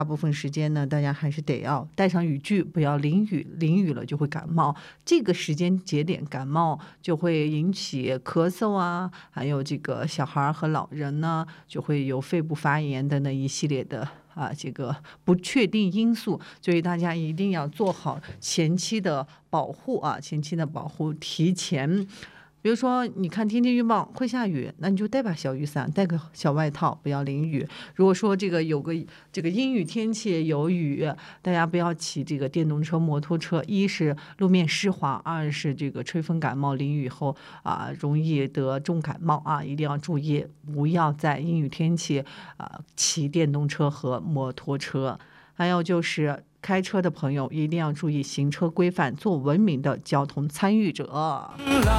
大部分时间呢，大家还是得要带上雨具，不要淋雨，淋雨了就会感冒。这个时间节点感冒就会引起咳嗽啊，还有这个小孩和老人呢，就会有肺部发炎的那一系列的这个不确定因素，所以大家一定要做好前期的保护前期的保护，提前。比如说你看天气预报会下雨，那你就带把小雨伞，带个小外套，不要淋雨。如果说有个阴雨天气有雨，大家不要骑这个电动车摩托车，一是路面湿滑，二是这个吹风感冒，淋雨后容易得重感冒一定要注意，不要在阴雨天气骑电动车和摩托车。还有就是开车的朋友一定要注意行车规范，做文明的交通参与者。